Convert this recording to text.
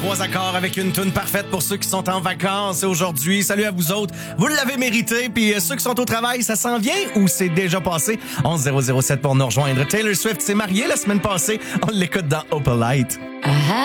3 accords avec une toune parfaite pour ceux qui sont en vacances aujourd'hui. Salut à vous autres. Vous l'avez mérité. Puis ceux qui sont au travail, ça s'en vient ou c'est déjà passé? 11007 pour nous rejoindre. Taylor Swift s'est mariée la semaine passée. On l'écoute dans Opalite.